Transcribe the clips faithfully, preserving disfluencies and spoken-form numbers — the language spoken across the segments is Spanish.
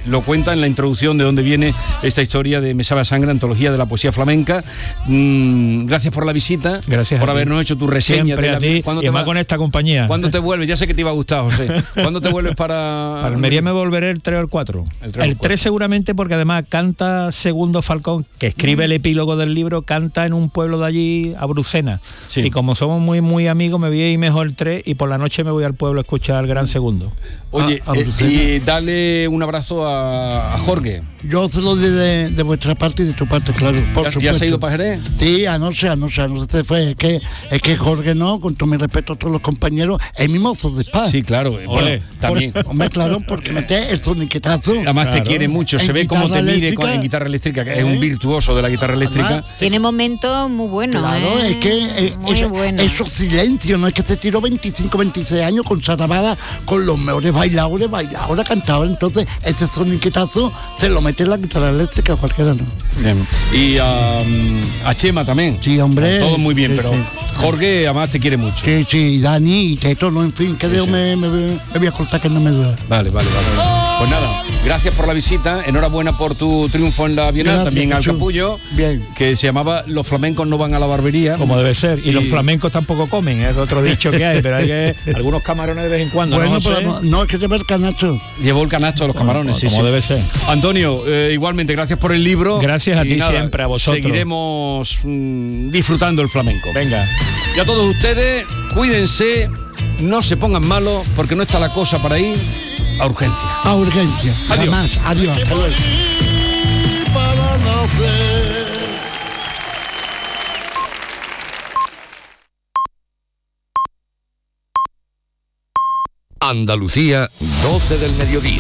lo cuenta en la introducción de dónde viene esta historia de Me sabe a sangre, antología de la poesía flamenca. Mm, gracias por la visita, gracias por habernos hecho tu reseña. Siempre de la, a ti, ¿cuándo y te más va, con esta compañía. ¿Cuándo te vuelves? Ya sé que te iba a gustar, José. ¿Cuándo te vuelves para...? Para Almería me volveré el tres o el cuatro. El tres, el tres seguramente, porque además canta Segundo Falcón, que escribe mm. el epílogo del libro, canta en un pueblo de allí, a Brucena. Sí. Y como somos muy muy amigos, me voy a ir mejor el tres y por la noche me voy al pueblo a escuchar al Gran Segundo. Oye, ah, eh, y dale un abrazo a, a Jorge. Yo se lo di de, de vuestra parte y de tu parte, claro. Por ¿Ya, supuesto. ¿Ya se ha ido para Jerez? Sí, anoche, anoche, anoche fue. Es que, es que Jorge no, con todo mi respeto a todos los compañeros, es mi mozo de spa. Sí, claro. Bueno, también. Por, hombre, claro, porque mete el soniquetazo. Además claro. te quiere mucho, se en ve cómo te mire con, en guitarra eléctrica, que ¿eh? Es un virtuoso de la guitarra eléctrica. Además, tiene momentos muy buenos. Claro, ¿eh? es que eh, eso, bueno. Esos silencios, no es que se tiró veinticinco, veintiséis años con Sarabada, con los mejores bailadores, bailadores, cantadores. Entonces, ese soniquetazo se lo mete en la guitarra eléctrica, cualquiera no. Bien. Y um, a Chema también. Sí, hombre. Todo muy bien, sí, pero sí. Jorge además te quiere mucho. Sí, sí, y Dani, y Teto, no, en fin, que sí, Dios sí. me, me, me voy a cortar que no me duele. Vale, vale, vale. Pues nada, gracias por la visita, enhorabuena por tu triunfo en la Bienal, gracias, también al capullo, bien. Que se llamaba Los flamencos no van a la barbería. Como debe ser, y, y los flamencos tampoco comen, es otro dicho que hay, pero hay que, algunos camarones de vez en cuando. Bueno, no, pero no, es que lleva el canasto. Llevó el canasto de los camarones, no, sí, como sí. debe ser. Antonio, eh, igualmente, gracias por el libro. Gracias a ti nada, siempre, a vosotros. Seguiremos mmm, disfrutando el flamenco. Venga. Y a todos ustedes, cuídense, no se pongan malos, porque no está la cosa para ir a urgencia. A urgencia. Adiós. Jamás. Adiós. Hasta luego. Andalucía, doce del mediodía.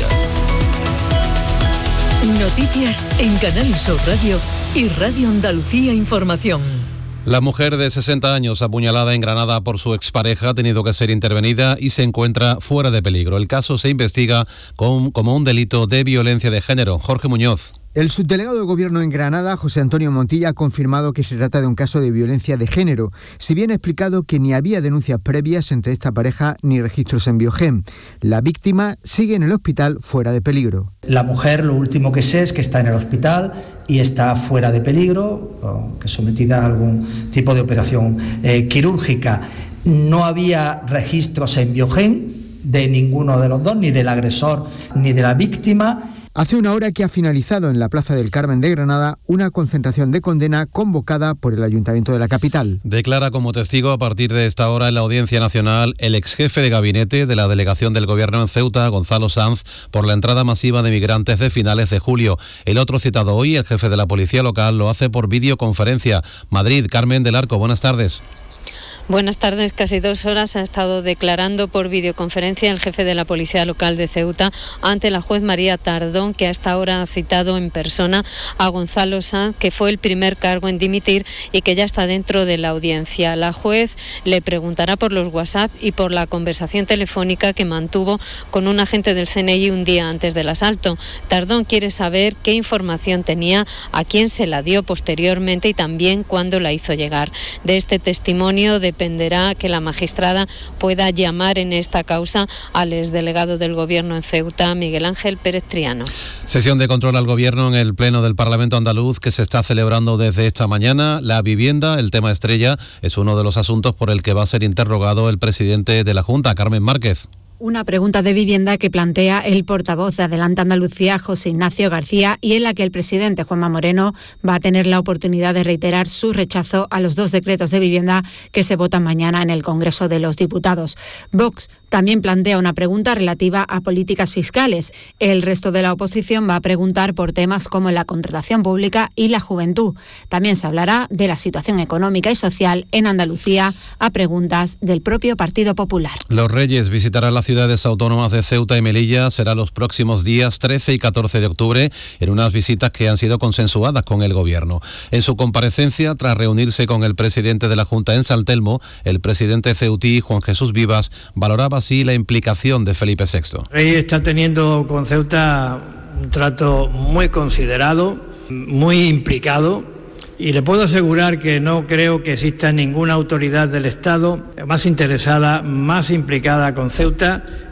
Noticias en Canal Sur Radio y Radio Andalucía Información. La mujer de sesenta años apuñalada en Granada por su expareja ha tenido que ser intervenida y se encuentra fuera de peligro. El caso se investiga con, como un delito de violencia de género. Jorge Muñoz. El subdelegado de Gobierno en Granada, José Antonio Montilla, ha confirmado que se trata de un caso de violencia de género, si bien ha explicado que ni había denuncias previas entre esta pareja ni registros en Biogen. La víctima sigue en el hospital fuera de peligro. La mujer, lo último que sé es que está en el hospital y está fuera de peligro, que sometida a algún tipo de operación eh, quirúrgica. No había registros en Biogen de ninguno de los dos, ni del agresor ni de la víctima. Hace una hora que ha finalizado en la Plaza del Carmen de Granada una concentración de condena convocada por el Ayuntamiento de la capital. Declara como testigo a partir de esta hora en la Audiencia Nacional el exjefe de gabinete de la delegación del Gobierno en Ceuta, Gonzalo Sanz, por la entrada masiva de migrantes de finales de julio. El otro citado hoy, el jefe de la Policía Local, lo hace por videoconferencia. Madrid, Carmen del Arco, buenas tardes. Buenas tardes. Casi dos horas ha estado declarando por videoconferencia el jefe de la Policía Local de Ceuta ante la juez María Tardón, que hasta ahora ha citado en persona a Gonzalo Sanz, que fue el primer cargo en dimitir y que ya está dentro de la audiencia. La juez le preguntará por los WhatsApp y por la conversación telefónica que mantuvo con un agente del C N I un día antes del asalto. Tardón quiere saber qué información tenía, a quién se la dio posteriormente y también cuándo la hizo llegar. De este testimonio de dependerá que la magistrada pueda llamar en esta causa al exdelegado del Gobierno en Ceuta, Miguel Ángel Pérez Triano. Sesión de control al Gobierno en el Pleno del Parlamento andaluz que se está celebrando desde esta mañana. La vivienda, el tema estrella, es uno de los asuntos por el que va a ser interrogado el presidente de la Junta, Carmen Márquez. Una pregunta de vivienda que plantea el portavoz de Adelante Andalucía, José Ignacio García, y en la que el presidente Juanma Moreno va a tener la oportunidad de reiterar su rechazo a los dos decretos de vivienda que se votan mañana en el Congreso de los Diputados. Vox también plantea una pregunta relativa a políticas fiscales. El resto de la oposición va a preguntar por temas como la contratación pública y la juventud. También se hablará de la situación económica y social en Andalucía a preguntas del propio Partido Popular. Los Reyes visitarán la ciudades autónomas de Ceuta y Melilla. Será los próximos días trece y catorce de octubre en unas visitas que han sido consensuadas con el Gobierno. En su comparecencia, tras reunirse con el presidente de la Junta en San Telmo, el presidente ceutí, Juan Jesús Vivas, valoraba así la implicación de Felipe sexto. El rey está teniendo con Ceuta un trato muy considerado, muy implicado, y le puedo asegurar que no creo que exista ninguna autoridad del Estado más interesada, más implicada con Ceuta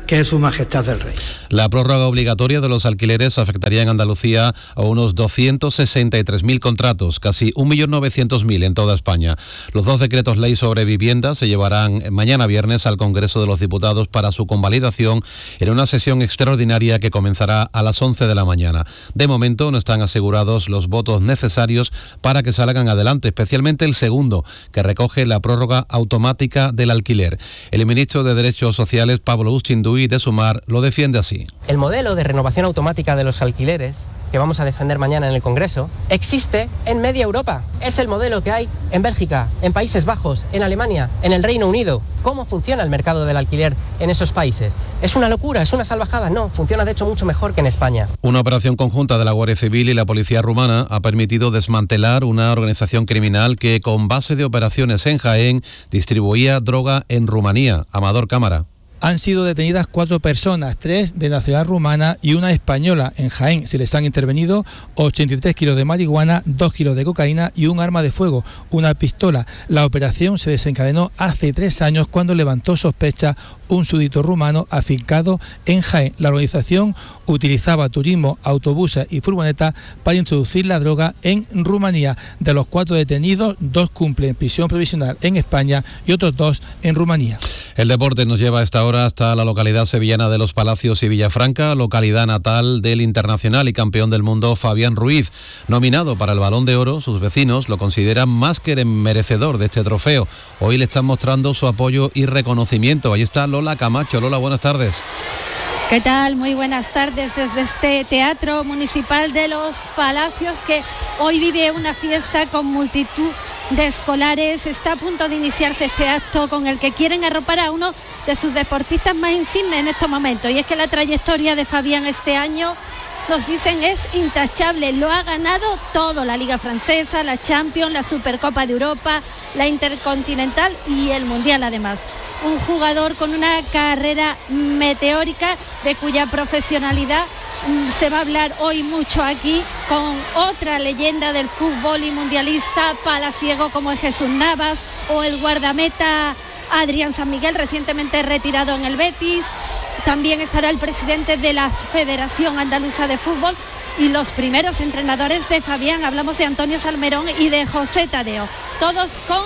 que es Su Majestad el Rey. La prórroga obligatoria de los alquileres afectaría en Andalucía a unos doscientos sesenta y tres mil contratos, casi un millón novecientos mil en toda España. Los dos decretos ley sobre vivienda se llevarán mañana viernes al Congreso de los Diputados para su convalidación en una sesión extraordinaria que comenzará a las once de la mañana. De momento no están asegurados los votos necesarios para que salgan adelante, especialmente el segundo, que recoge la prórroga automática del alquiler. El ministro de Derechos Sociales, Pablo Uchindúi, de Sumar, lo defiende así. El modelo de renovación automática de los alquileres, que vamos a defender mañana en el Congreso, existe en media Europa. Es el modelo que hay en Bélgica, en Países Bajos, en Alemania, en el Reino Unido. ¿Cómo funciona el mercado del alquiler en esos países? ¿Es una locura? ¿Es una salvajada? No, funciona de hecho mucho mejor que en España. Una operación conjunta de la Guardia Civil y la Policía Rumana ha permitido desmantelar una organización criminal que, con base de operaciones en Jaén, distribuía droga en Rumanía. Amador Cámara. Han sido detenidas cuatro personas, tres de nacionalidad rumana y una española. En Jaén se les han intervenido ochenta y tres kilos de marihuana, dos kilos de cocaína y un arma de fuego, una pistola. La operación se desencadenó hace tres años cuando levantó sospecha un súbdito rumano afincado en Jaén. La organización utilizaba turismo, autobuses y furgonetas para introducir la droga en Rumanía. De los cuatro detenidos, dos cumplen prisión provisional en España y otros dos en Rumanía. El deporte nos lleva a esta hora hasta la localidad sevillana de Los Palacios y Villafranca, localidad natal del internacional y campeón del mundo Fabián Ruiz. Nominado para el Balón de Oro, sus vecinos lo consideran más que merecedor de este trofeo. Hoy le están mostrando su apoyo y reconocimiento. Ahí está Lola Camacho. Lola, buenas tardes. ¿Qué tal? Muy buenas tardes desde este Teatro Municipal de Los Palacios, que hoy vive una fiesta con multitud de escolares. Está a punto de iniciarse este acto con el que quieren arropar a uno de sus deportistas más insignes en estos momentos. Y es que la trayectoria de Fabián este año, nos dicen, es intachable. Lo ha ganado todo: la Liga Francesa, la Champions, la Supercopa de Europa, la Intercontinental y el Mundial además. Un jugador con una carrera meteórica, de cuya profesionalidad se va a hablar hoy mucho aquí, con otra leyenda del fútbol y mundialista palaciego como es Jesús Navas, o el guardameta Adrián San Miguel, recientemente retirado en el Betis. También estará el presidente de la Federación Andaluza de Fútbol y los primeros entrenadores de Fabián. Hablamos de Antonio Salmerón y de José Tadeo, todos con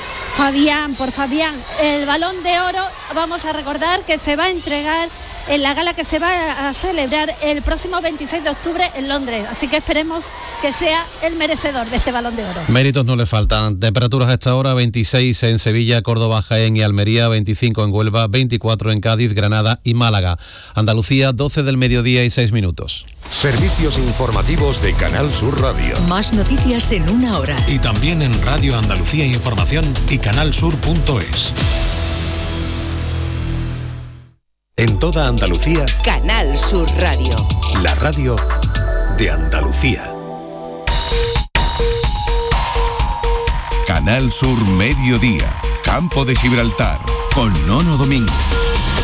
Fabián, por Fabián. El Balón de Oro, vamos a recordar que se va a entregar en la gala que se va a celebrar el próximo veintiséis de octubre en Londres, así que esperemos que sea el merecedor de este Balón de Oro. Méritos no le faltan. Temperaturas a esta hora: veintiséis en Sevilla, Córdoba, Jaén y Almería, veinticinco en Huelva, veinticuatro en Cádiz, Granada y Málaga. Andalucía, doce del mediodía y seis minutos. Servicios informativos de Canal Sur Radio. Más noticias en una hora. Y también en Radio Andalucía Información y canalsur punto es. En toda Andalucía, Canal Sur Radio. La radio de Andalucía. Canal Sur Mediodía, Campo de Gibraltar, con Nono Domínguez.